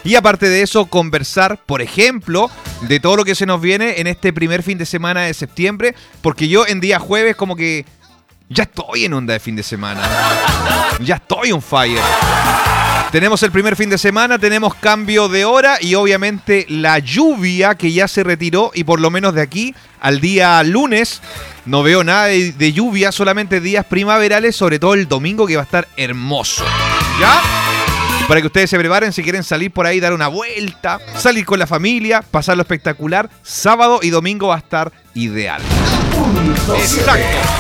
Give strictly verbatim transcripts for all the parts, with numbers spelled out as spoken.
Y aparte de eso, conversar, por ejemplo, de todo lo que se nos viene en este primer fin de semana de septiembre, porque yo en día jueves como que ya estoy en onda de fin de semana. Ya estoy on fire. Tenemos el primer fin de semana, tenemos cambio de hora y obviamente la lluvia que ya se retiró y por lo menos de aquí al día lunes no veo nada de, de lluvia, solamente días primaverales, sobre todo el domingo que va a estar hermoso. ¿Ya? Para que ustedes se preparen si quieren salir por ahí, dar una vuelta, salir con la familia, pasarlo espectacular. Sábado y domingo va a estar ideal. Exacto.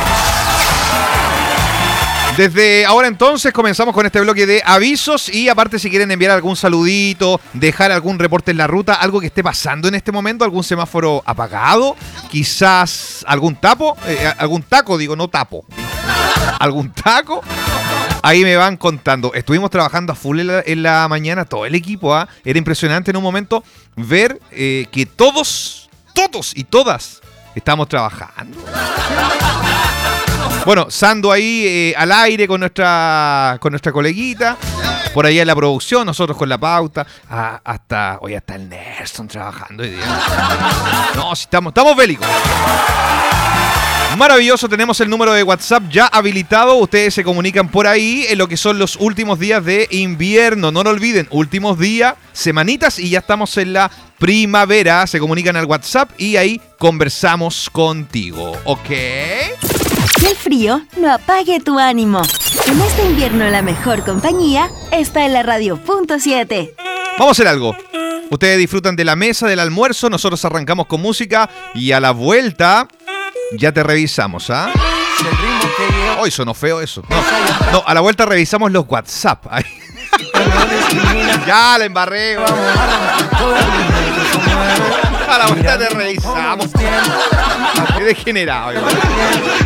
Desde ahora entonces comenzamos con este bloque de avisos y aparte si quieren enviar algún saludito, dejar algún reporte en la ruta, algo que esté pasando en este momento, algún semáforo apagado, quizás algún tapo, eh, algún taco, digo, no tapo, algún taco, ahí me van contando. Estuvimos trabajando a full en la, en la mañana, todo el equipo, ¿ah? Era impresionante en un momento ver eh, que todos, todos y todas estamos trabajando. Bueno, Sando ahí eh, al aire con nuestra con nuestra coleguita, por allá en la producción, nosotros con la pauta, ah, hasta hoy hasta el Nelson trabajando hoy día. No, si estamos, estamos bélicos. Maravilloso, tenemos el número de WhatsApp ya habilitado, ustedes se comunican por ahí en lo que son los últimos días de invierno, no lo olviden, últimos días, semanitas y ya estamos en la primavera, se comunican al WhatsApp y ahí conversamos contigo, ¿ok? Que el frío no apague tu ánimo. En este invierno la mejor compañía está en la radio punto siete. Vamos a hacer algo. Ustedes disfrutan de la mesa, del almuerzo, nosotros arrancamos con música y a la vuelta ya te revisamos, ¿ah? ¿eh? Hoy sonó feo eso. No, no, a la vuelta revisamos los WhatsApp. Ya la embarré, vamos. A la vuelta te revisamos. Qué degenerado.